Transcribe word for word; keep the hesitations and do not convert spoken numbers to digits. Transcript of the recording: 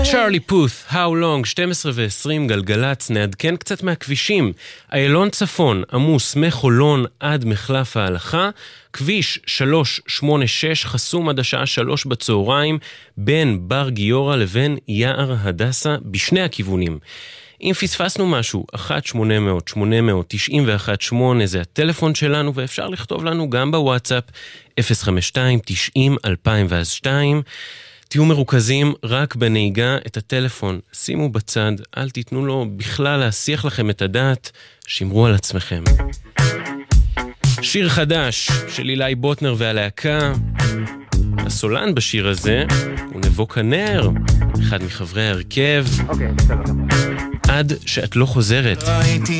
צ'רלי פות, How Long, שתים עשרה ועשרים, גלגלץ, נעדכן קצת מהכבישים. איילון צפון, עמוס מחולון עד מחלף ההלכה, כביש שלוש שמונה שש חסום עד השעה שלוש בצהריים, בין בר גיורא לבין יער הדסה בשני הכיוונים. אם פספסנו משהו, אחת שמונה מאות שמונה מאות תשעים ואחת שמונה זה הטלפון שלנו, ואפשר לכתוב לנו גם בוואטסאפ אפס חמש שתיים תשעים אלפיים ואז שתיים. תהיו מרוכזים רק בנהיגה, את הטלפון שימו בצד, אל תיתנו לו בכלל להסיח לכם את הדעת, שמרו על עצמכם. שיר חדש של אילי בוטנר והלהקה, הסולן בשיר הזה הוא נבו כנר, אחד מחברי ההרכב. אוקיי, בסדר. עד שאת לא חוזרת.